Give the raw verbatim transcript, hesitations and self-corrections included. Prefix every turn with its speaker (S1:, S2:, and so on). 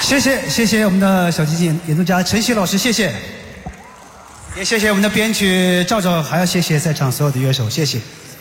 S1: 谢谢谢谢我们的小提琴演奏家陈曦老师，谢谢。也谢谢我们的编曲赵赵，还要谢谢在场所有的乐手，谢谢。